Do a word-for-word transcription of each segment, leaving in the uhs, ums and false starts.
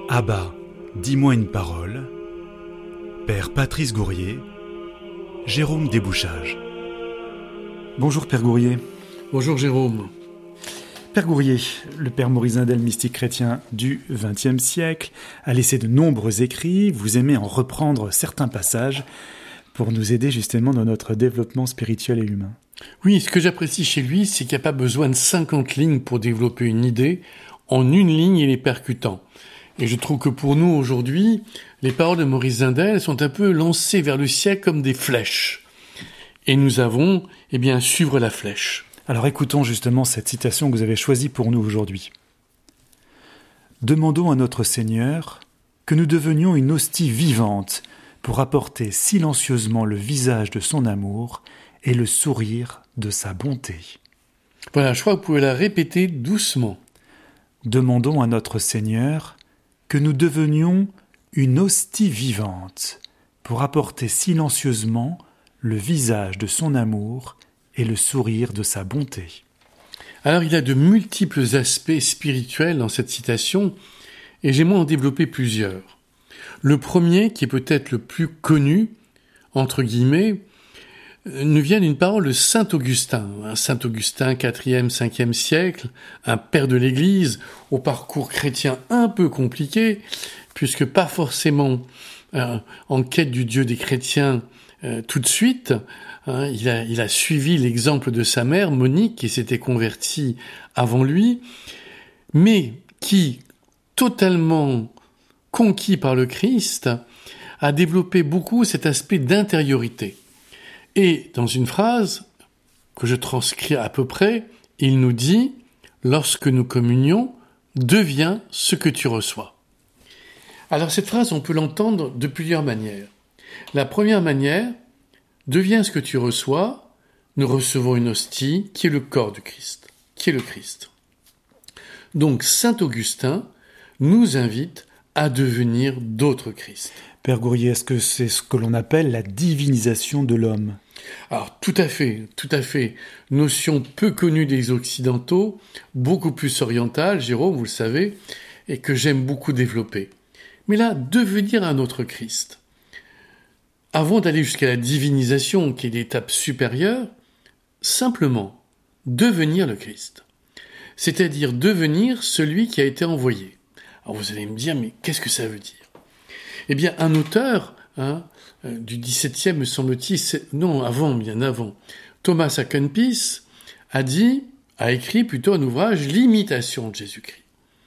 Abba, dis-moi une parole. Père Patrice Gourrier, Jérôme Débouchage. Bonjour Père Gourrier. Bonjour Jérôme. Père Gourrier, le Père Maurice Zindel, mystique chrétien du vingtième siècle, a laissé de nombreux écrits. Vous aimez en reprendre certains passages pour nous aider justement dans notre développement spirituel et humain. Oui, ce que j'apprécie chez lui, c'est qu'il n'y a pas besoin de cinquante lignes pour développer une idée. En une ligne, il est percutant. Et je trouve que pour nous, aujourd'hui, les paroles de Maurice Zindel sont un peu lancées vers le ciel comme des flèches. Et nous avons, eh bien, à suivre la flèche. Alors écoutons justement cette citation que vous avez choisie pour nous aujourd'hui. « Demandons à notre Seigneur que nous devenions une hostie vivante pour apporter silencieusement le visage de son amour et le sourire de sa bonté. » Voilà, je crois que vous pouvez la répéter doucement. « Demandons à notre Seigneur que nous devenions une hostie vivante pour apporter silencieusement le visage de son amour et le sourire de sa bonté. » Alors il y a de multiples aspects spirituels dans cette citation, et j'aimerais en développer plusieurs. Le premier, qui est peut-être le plus connu, entre guillemets, nous vient d'une parole de saint Augustin. Saint Augustin, quatrième, cinquième siècle, un père de l'Église, au parcours chrétien un peu compliqué, puisque pas forcément euh, en quête du Dieu des chrétiens euh, tout de suite. Hein, il a, il a suivi l'exemple de sa mère, Monique, qui s'était convertie avant lui, mais qui, totalement conquis par le Christ, a développé beaucoup cet aspect d'intériorité. Et dans une phrase que je transcris à peu près, il nous dit « Lorsque nous communions, deviens ce que tu reçois ». Alors cette phrase, on peut l'entendre de plusieurs manières. La première manière, « Deviens ce que tu reçois », nous recevons une hostie qui est le corps du Christ, qui est le Christ. Donc saint Augustin nous invite à devenir d'autres Christ. Père Gourrier, est-ce que c'est ce que l'on appelle la divinisation de l'homme ? Alors, tout à fait, tout à fait. Notion peu connue des Occidentaux, beaucoup plus orientale, Jérôme, vous le savez, et que j'aime beaucoup développer. Mais là, devenir un autre Christ. Avant d'aller jusqu'à la divinisation, qui est l'étape supérieure, simplement devenir le Christ. C'est-à-dire devenir celui qui a été envoyé. Alors vous allez me dire, mais qu'est-ce que ça veut dire ? Eh bien, un auteur hein, du dix-septième, me semble-t-il, non, avant, bien avant, Thomas à Kempis, a dit, a écrit plutôt un ouvrage, l'imitation de Jésus-Christ.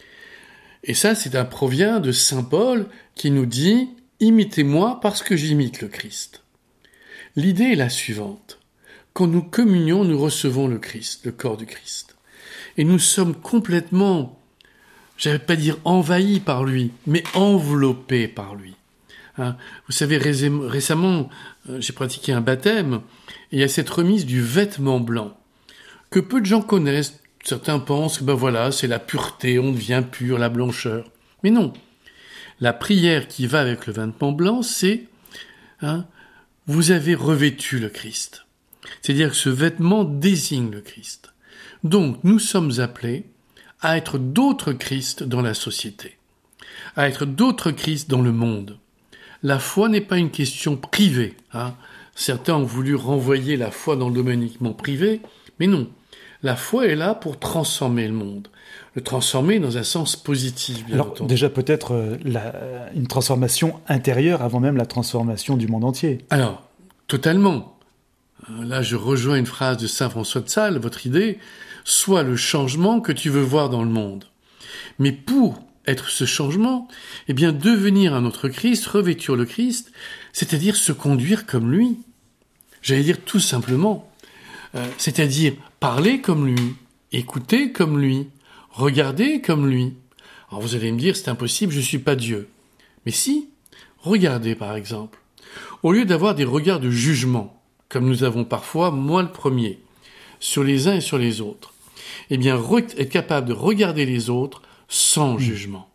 Et ça, c'est un provient de saint Paul qui nous dit, imitez-moi parce que j'imite le Christ. L'idée est la suivante. Quand nous communions, nous recevons le Christ, le corps du Christ. Et nous sommes complètement, je ne vais pas dire envahis par lui, mais enveloppés par lui. Hein, vous savez, récemment, euh, j'ai pratiqué un baptême, et il y a cette remise du vêtement blanc, que peu de gens connaissent. Certains pensent que ben voilà, c'est la pureté, on devient pur, la blancheur. Mais non. La prière qui va avec le vêtement blanc, c'est hein, vous avez revêtu le Christ. C'est-à-dire que ce vêtement désigne le Christ. Donc, nous sommes appelés à être d'autres Christ dans la société, à être d'autres Christ dans le monde. La foi n'est pas une question privée. Hein. Certains ont voulu renvoyer la foi dans le domaine uniquement privé, mais non. La foi est là pour transformer le monde. Le transformer dans un sens positif, bien Alors, entendu. déjà peut-être euh, la, une transformation intérieure avant même la transformation du monde entier. Alors, totalement. Là, je rejoins une phrase de saint François de Sales, votre idée, sois le changement que tu veux voir dans le monde. Mais pour être ce changement, eh bien, devenir un autre Christ, revêtir le Christ, c'est-à-dire se conduire comme lui. J'allais dire tout simplement. Euh, c'est-à-dire parler comme lui, écouter comme lui, regarder comme lui. Alors vous allez me dire, c'est impossible, je ne suis pas Dieu. Mais si, regardez par exemple. Au lieu d'avoir des regards de jugement, comme nous avons parfois, moi le premier, sur les uns et sur les autres, eh bien, re- être capable de regarder les autres sans mmh. jugement,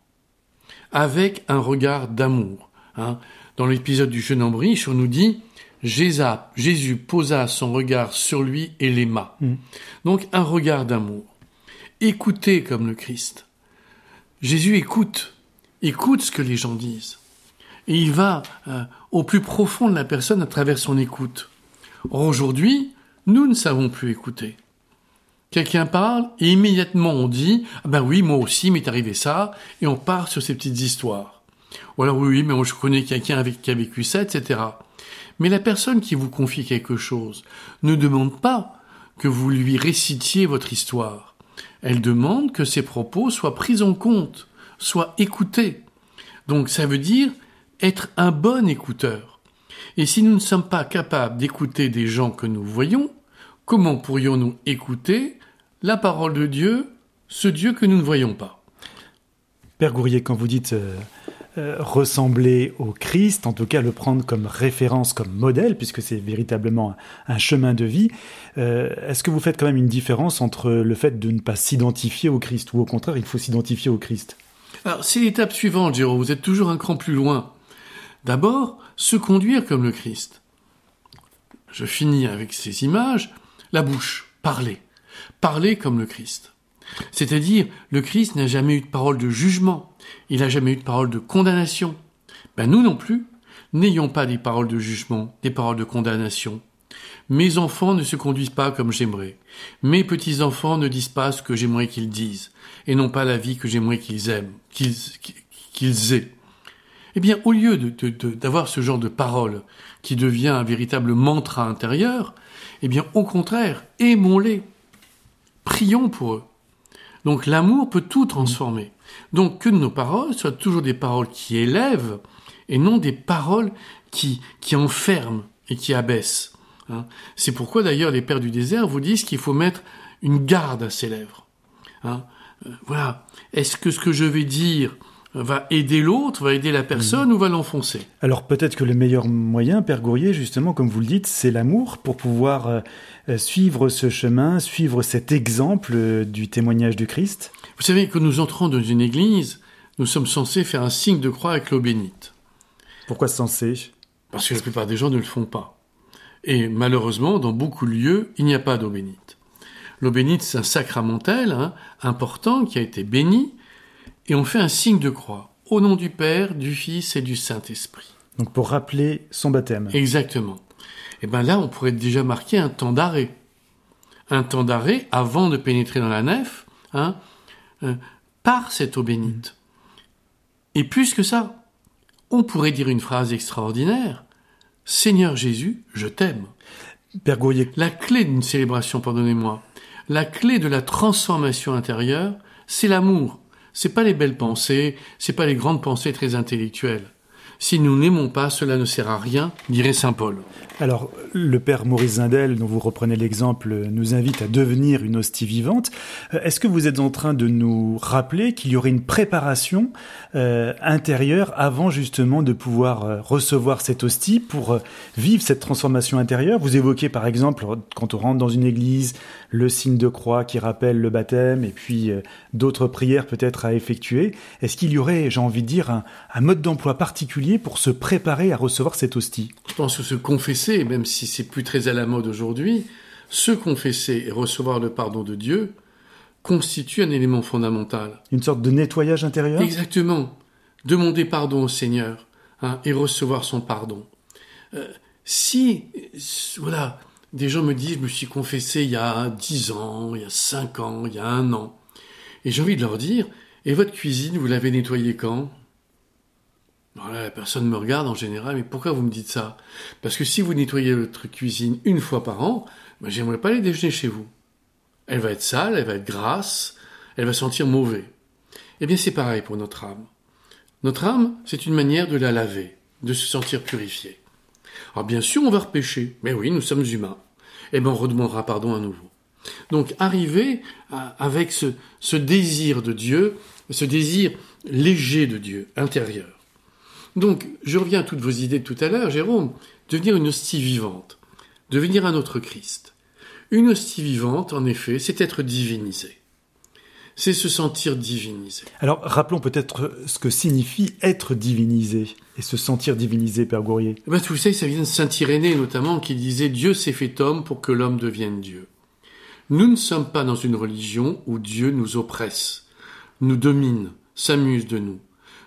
avec un regard d'amour. Hein. Dans l'épisode du jeune Ambriche, on nous dit « Jésus posa son regard sur lui et l'aima. Mmh. » Donc, un regard d'amour. Écoutez comme le Christ. Jésus écoute. écoute ce que les gens disent. Et il va euh, au plus profond de la personne à travers son écoute. Or, aujourd'hui, nous ne savons plus écouter. Quelqu'un parle et immédiatement on dit « Ah ben oui, moi aussi, m'est arrivé ça » et on part sur ces petites histoires. Ou alors « Oui, oui, mais moi je connais quelqu'un avec, qui a vécu ça, et cetera » Mais la personne qui vous confie quelque chose ne demande pas que vous lui récitiez votre histoire. Elle demande que ses propos soient pris en compte, soient écoutés. Donc ça veut dire être un bon écouteur. Et si nous ne sommes pas capables d'écouter des gens que nous voyons, comment pourrions-nous écouter la parole de Dieu, ce Dieu que nous ne voyons pas? Père Gourrier, quand vous dites euh, euh, ressembler au Christ, en tout cas le prendre comme référence, comme modèle, puisque c'est véritablement un, un chemin de vie, euh, est-ce que vous faites quand même une différence entre le fait de ne pas s'identifier au Christ, ou au contraire, il faut s'identifier au Christ? Alors, c'est l'étape suivante, Jérôme, vous êtes toujours un cran plus loin. D'abord, se conduire comme le Christ. Je finis avec ces images. La bouche, parler. Parler comme le Christ. C'est-à-dire, le Christ n'a jamais eu de parole de jugement. Il n'a jamais eu de parole de condamnation. Ben, nous non plus, n'ayons pas des paroles de jugement, des paroles de condamnation. Mes enfants ne se conduisent pas comme j'aimerais. Mes petits-enfants ne disent pas ce que j'aimerais qu'ils disent, et non pas la vie que j'aimerais qu'ils aiment, qu'ils, qu'ils aient. Eh bien, au lieu de, de, de, d'avoir ce genre de paroles qui devient un véritable mantra intérieur, eh bien, au contraire, aimons-les. Prions pour eux. Donc, l'amour peut tout transformer. Donc, que nos paroles soient toujours des paroles qui élèvent et non des paroles qui, qui enferment et qui abaissent. Hein. C'est pourquoi, d'ailleurs, les pères du désert vous disent qu'il faut mettre une garde à ses lèvres. Hein. Euh, voilà. Est-ce que ce que je vais dire va aider l'autre, va aider la personne mmh. ou va l'enfoncer? Alors peut-être que le meilleur moyen, Père Gourrier, justement, comme vous le dites, c'est l'amour pour pouvoir euh, suivre ce chemin, suivre cet exemple euh, du témoignage du Christ. Vous savez, quand nous entrons dans une église, nous sommes censés faire un signe de croix avec l'eau bénite. Pourquoi censés? Parce que la plupart des gens ne le font pas. Et malheureusement, dans beaucoup de lieux, il n'y a pas d'eau bénite. L'eau bénite, c'est un sacramentel hein, important qui a été béni, et on fait un signe de croix, au nom du Père, du Fils et du Saint-Esprit. Donc pour rappeler son baptême. Exactement. Et bien là, on pourrait déjà marquer un temps d'arrêt. Un temps d'arrêt avant de pénétrer dans la nef, hein, euh, par cette eau bénite. Et plus que ça, on pourrait dire une phrase extraordinaire. « Seigneur Jésus, je t'aime ». Père Gourrier. La clé d'une célébration, pardonnez-moi, la clé de la transformation intérieure, c'est l'amour. C'est pas les belles pensées, c'est pas les grandes pensées très intellectuelles. Si nous n'aimons pas, cela ne sert à rien, dirait saint Paul. Alors, le père Maurice Zindel, dont vous reprenez l'exemple, nous invite à devenir une hostie vivante. Est-ce que vous êtes en train de nous rappeler qu'il y aurait une préparation euh, intérieure avant justement de pouvoir euh, recevoir cette hostie pour euh, vivre cette transformation intérieure? Vous évoquez par exemple, quand on rentre dans une église, le signe de croix qui rappelle le baptême et puis euh, d'autres prières peut-être à effectuer. Est-ce qu'il y aurait, j'ai envie de dire, un, un mode d'emploi particulier pour se préparer à recevoir cette hostie? Je pense que se confesser, même si c'est plus très à la mode aujourd'hui, se confesser et recevoir le pardon de Dieu constitue un élément fondamental. Une sorte de nettoyage intérieur? Exactement. Demander pardon au Seigneur hein, et recevoir son pardon. Euh, si, voilà, des gens me disent, je me suis confessé il y a dix ans, il y a cinq ans, il y a un an. Et j'ai envie de leur dire, et votre cuisine, vous l'avez nettoyée quand ? Alors là, la personne me regarde en général, mais pourquoi vous me dites ça? Parce que si vous nettoyez votre cuisine une fois par an, ben, j'aimerais pas aller déjeuner chez vous. Elle va être sale, elle va être grasse, elle va sentir mauvais. Eh bien, c'est pareil pour notre âme. Notre âme, c'est une manière de la laver, de se sentir purifié. Alors bien sûr, on va repêcher, mais oui, nous sommes humains. Eh bien, on redemandera pardon à nouveau. Donc, arriver à, avec ce, ce désir de Dieu, ce désir léger de Dieu, intérieur. Donc, je reviens à toutes vos idées de tout à l'heure, Jérôme, devenir une hostie vivante, devenir un autre Christ. Une hostie vivante, en effet, c'est être divinisé. C'est se sentir divinisé. Alors, rappelons peut-être ce que signifie être divinisé et se sentir divinisé, Père Gourrier. Eh bien, vous savez, ça vient de saint Irénée, notamment, qui disait « Dieu s'est fait homme pour que l'homme devienne Dieu ». Nous ne sommes pas dans une religion où Dieu nous oppresse, nous domine, s'amuse de nous.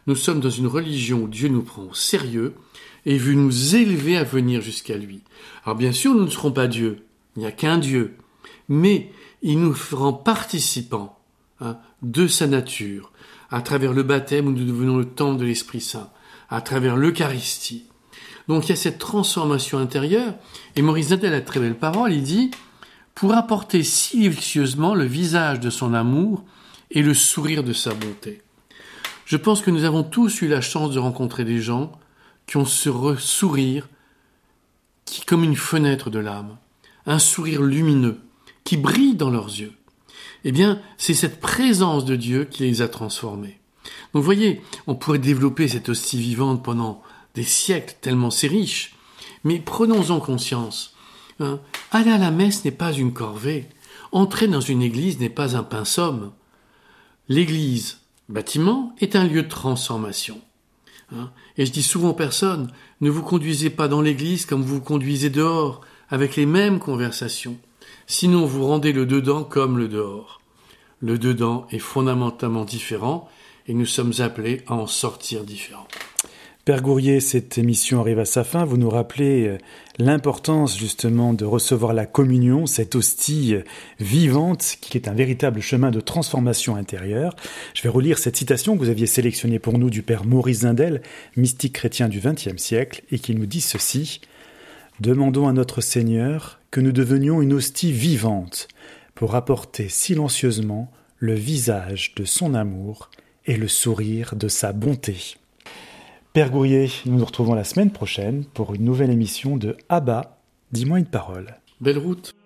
Nous sommes dans une religion où Dieu nous prend au sérieux et veut nous élever à venir jusqu'à lui. Alors bien sûr, nous ne serons pas Dieu, il n'y a qu'un Dieu, mais il nous rend participants hein, de sa nature, à travers le baptême où nous devenons le temple de l'Esprit Saint, à travers l'Eucharistie. Donc il y a cette transformation intérieure, et Maurice Nadel a de très belle parole, il dit « Pour apporter silencieusement le visage de son amour et le sourire de sa bonté ». Je pense que nous avons tous eu la chance de rencontrer des gens qui ont ce sourire qui comme une fenêtre de l'âme, un sourire lumineux qui brille dans leurs yeux. Eh bien, c'est cette présence de Dieu qui les a transformés. Donc, vous voyez, on pourrait développer cette hostie vivante pendant des siècles, tellement c'est riche. Mais prenons-en conscience. Hein. Aller à la messe n'est pas une corvée. Entrer dans une église n'est pas un pinsomme. L'église, bâtiment, est un lieu de transformation. Hein. Et je dis souvent aux personnes, ne vous conduisez pas dans l'église comme vous vous conduisez dehors, avec les mêmes conversations. Sinon, vous rendez le dedans comme le dehors. Le dedans est fondamentalement différent et nous sommes appelés à en sortir différents. Père Gourrier, cette émission arrive à sa fin. Vous nous rappelez l'importance justement de recevoir la communion, cette hostie vivante qui est un véritable chemin de transformation intérieure. Je vais relire cette citation que vous aviez sélectionnée pour nous du Père Maurice Zindel, mystique chrétien du vingtième siècle, et qui nous dit ceci. « Demandons à notre Seigneur que nous devenions une hostie vivante pour apporter silencieusement le visage de son amour et le sourire de sa bonté. » Père Gourrier, nous nous retrouvons la semaine prochaine pour une nouvelle émission de Abba, dis-moi une parole. Belle route.